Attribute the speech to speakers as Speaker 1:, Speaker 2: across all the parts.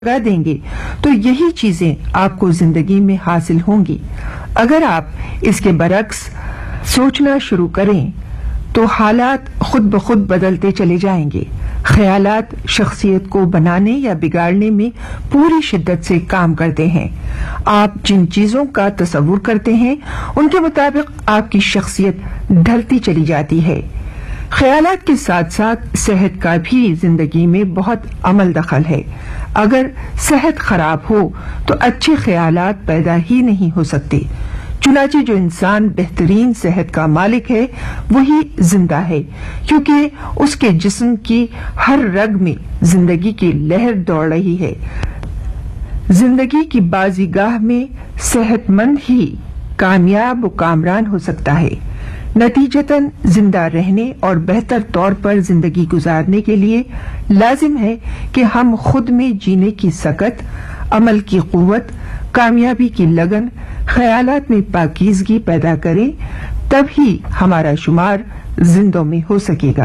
Speaker 1: लगा देंगे तो यही चीजें आपको जिंदगी में हासिल होंगी। अगर आप इसके बरक्स सोचना शुरू करें तो हालात खुद ब खुद बदलते चले जाएंगे। ख्यालात शख्सियत को बनाने या बिगाड़ने में पूरी शिद्दत से काम करते हैं। आप जिन चीजों का तसव्वुर करते हैं उनके मुताबिक आपकी शख्सियत ढलती चली जाती है। ख्यालात के साथ साथ सेहत का भी जिंदगी में बहुत अमल दखल है। अगर सेहत खराब हो तो अच्छे ख्यालात पैदा ही नहीं हो सकते। चुनाचे जो इंसान बेहतरीन सेहत का मालिक है वही जिंदा है, क्योंकि उसके जिस्म की हर रग में जिंदगी की लहर दौड़ रही है। जिंदगी की बाजीगाह में सेहतमंद ही कामयाब व कामरान हो सकता है। नतीजतन जिंदा रहने और बेहतर तौर पर जिंदगी गुजारने के लिए लाजिम है कि हम खुद में जीने की सकत, अमल की कुव्वत, कामयाबी की लगन, ख्यालात में पाकीज़गी पैदा करें, तब ही हमारा शुमार जिंदों में हो सकेगा।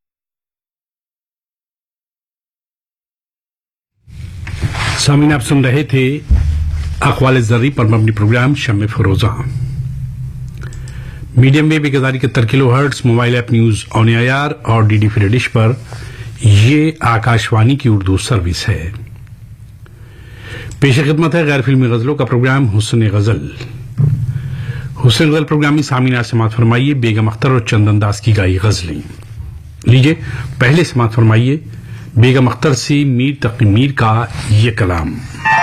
Speaker 2: सामीन, आप सुन रहे थे अक़वाल ज़र्री पर मबनी programme शम्मे फ़िरोज़ा। Medium wave 1071 kilohertz, mobile app news on AIR और डीडी फ्री डिश पर ये आकाशवाणी की उर्दू सर्विस है। पेश खिदमत है गैर फिल्मी गजलों का प्रोग्राम हुस्न गजल। हुस्न गजल प्रोग्राम में सामीना समात फरमाइए बेगम अख्तर और चंदन दास की गाई गजलें। लीजिए पहले समात फरमाइए बेगम अख्तर से मीर तकी मीर का ये कलाम।